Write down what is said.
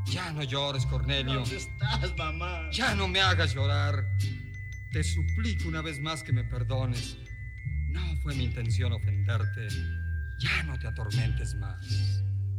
Ya no llores, Cornelio. ¿Dónde estás, mamá? Ya no me hagas llorar. Te suplico una vez más que me perdones. No fue mi intención ofenderte. Ya no te atormentes más.